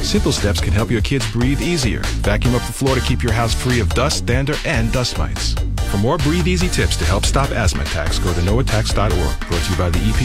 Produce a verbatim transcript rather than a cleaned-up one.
Simple steps can help your kids breathe easier. Vacuum up the floor to keep your house free of dust, dander, and dust mites. For more Breathe Easy tips to help stop asthma attacks, go to no attacks dot org. Brought to you by the E P A.